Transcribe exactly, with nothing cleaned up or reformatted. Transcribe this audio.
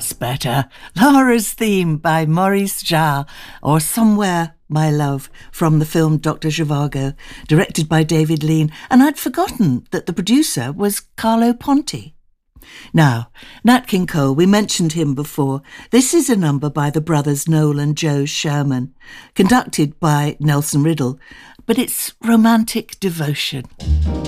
That's better. Laura's Theme by Maurice Jarre, or Somewhere, My Love, from the film Doctor Zhivago, directed by David Lean, and I'd forgotten that the producer was Carlo Ponti. Now, Nat King Cole, we mentioned him before. This is a number by the brothers Noel and Joe Sherman, conducted by Nelson Riddle, but it's romantic devotion.